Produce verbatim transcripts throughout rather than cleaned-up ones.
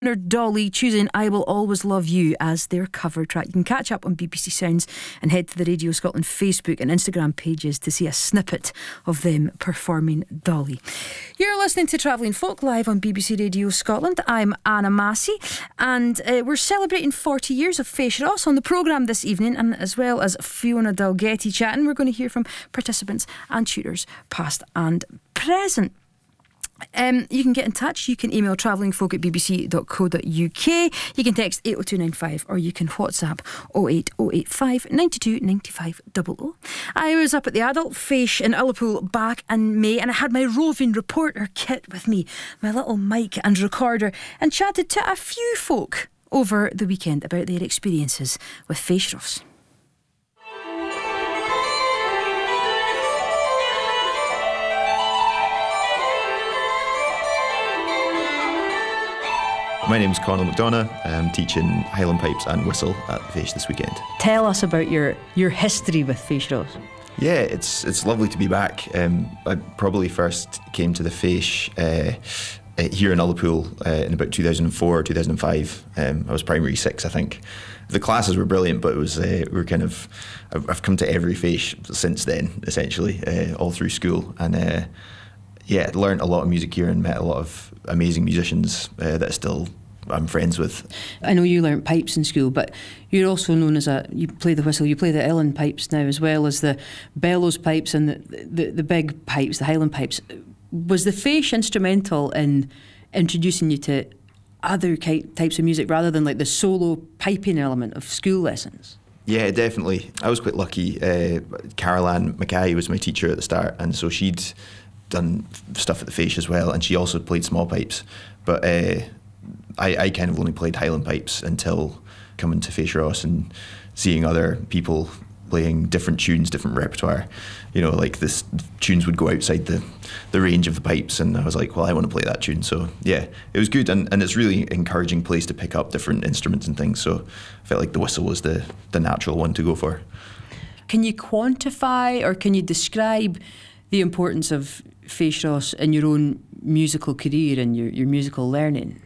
Dolly choosing I Will Always Love You as their cover track. You can catch up on B B C Sounds and head to the Radio Scotland Facebook and Instagram pages to see a snippet of them performing Dolly. You're listening to Travelling Folk live on B B C Radio Scotland. I'm Anna Massey, and uh, we're celebrating forty years of Fèis Ross on the programme this evening, and as well as Fiona Dalgetty chatting, we're going to hear from participants and tutors past and present. Um, you can get in touch. You can email travellingfolk at b b c dot co dot u k. You can text eight oh two nine five, or you can WhatsApp oh eight oh eight five nine two nine five oh oh. I was up at the Adult Fèis in Ullapool back in May, and I had my roving reporter kit with me, my little mic and recorder, and chatted to a few folk over the weekend about their experiences with Fèis Ross. My name's Conal McDonough. I'm teaching Highland Pipes and Whistle at the Fèis this weekend. Tell us about your, your history with Fèis Ross. Yeah, it's it's lovely to be back. Um, I probably first came to the Fèis uh, here in Ullapool uh, in about two thousand four, two thousand five. Um, I was primary six, I think. The classes were brilliant, but it was uh, we were kind of. I've come to every Fèis since then, essentially, uh, all through school, and. Uh, Yeah, learned a lot of music here and met a lot of amazing musicians uh, that I still I'm friends with. I know you learnt pipes in school, but you're also known as a, you play the whistle, you play the uilleann pipes now, as well as the bellows pipes and the, the, the big pipes, the Highland pipes. Was the Fèis instrumental in introducing you to other types of music rather than like the solo piping element of school lessons? Yeah, definitely. I was quite lucky. Uh, Caroline Mackay was my teacher at the start, and so she'd done stuff at the Fèis as well, and she also played small pipes, but uh, I, I kind of only played Highland pipes until coming to Fèis Ross and seeing other people playing different tunes, different repertoire. You know, like this tunes would go outside the, the range of the pipes, and I was like, well, I want to play that tune. So yeah, it was good, and, and it's really encouraging place to pick up different instruments and things, so I felt like the whistle was the, the natural one to go for. Can you quantify or can you describe the importance of Fèis Ross in your own musical career and your, your musical learning?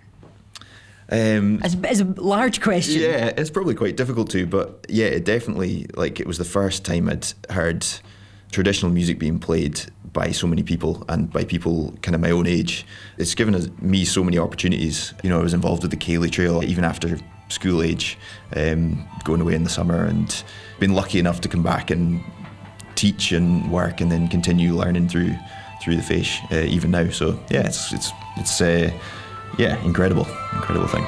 Um, it's, it's a large question. Yeah, it's probably quite difficult to, but yeah, it definitely, like, it was the first time I'd heard traditional music being played by so many people and by people kind of my own age. It's given us, me so many opportunities. You know, I was involved with the Cayley Trail even after school age, um, going away in the summer, and been lucky enough to come back and teach and work and then continue learning through through the Fèis uh, even now. So yeah, it's it's it's uh, yeah, incredible, incredible thing.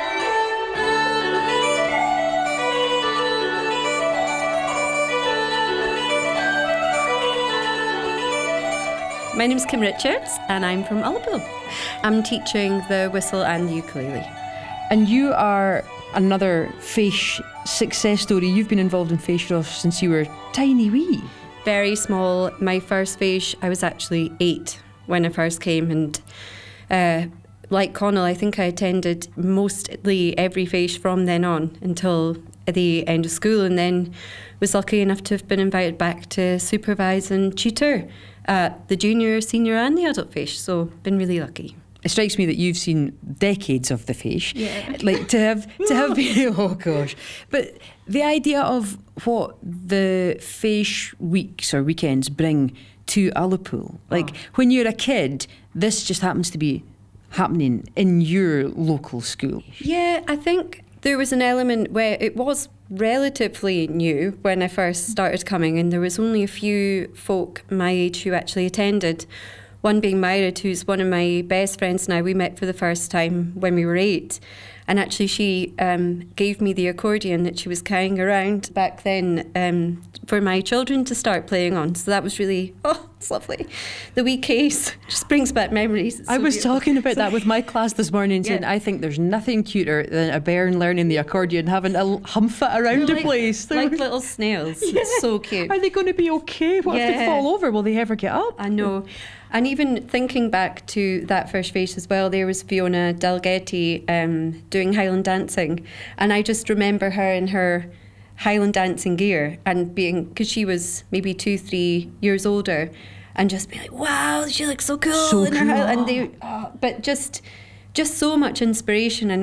My name's Kim Richards and I'm from Ullapool. I'm teaching the whistle and ukulele. And you are another Fèis success story. You've been involved in Fèis Ross since you were tiny wee. Very small. My first Fèis, I was actually eight when I first came, and uh, like Conal, I think I attended mostly every Fèis from then on until the end of school, and then was lucky enough to have been invited back to supervise and tutor at the junior, senior and the adult Fèis, so been really lucky. It strikes me that you've seen decades of the Fèis. Yeah. Like to have to have been, oh gosh. But the idea of what the Fèis weeks or weekends bring to Ullapool. Like oh. When you're a kid, this just happens to be happening in your local school. Yeah, I think there was an element where it was relatively new when I first started coming, and there was only a few folk my age who actually attended. One being Myra, who's one of my best friends now. We met for the first time when we were eight. And actually she um, gave me the accordion that she was carrying around back then um, for my children to start playing on. So that was really, oh, it's lovely. The wee case just brings back memories. It's I so was beautiful. talking about that with my class this morning, saying yeah. I think there's nothing cuter than a bairn learning the accordion, having a humph it around like, the place. Like little snails. Yeah. It's so cute. Are they going to be okay? What yeah. if they fall over? Will they ever get up? I know. And even thinking back to that first Fèis as well, there was Fiona Dalgetty um, doing Highland dancing. And I just remember her in her Highland dancing gear and being, because she was maybe two, three years older, and just being like, wow, she looks so cool. So in her cool. Highland, and they, oh, but just, just so much inspiration and